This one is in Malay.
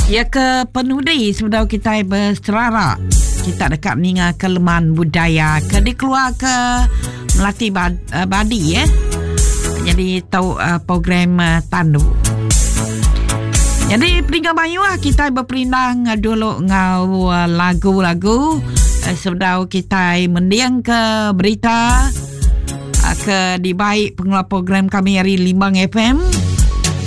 Ya ke penudi sebenarnya kita berserara. Kita dekat meninggal kelemahan budaya ke dikeluar ke melatih badi Jadi tahu program tandu. Jadi peringkat bayu kita berperindang dulu ngau lagu-lagu sebenarnya kita mendiang ke berita ke di baik pengelola program kami hari Limbang FM.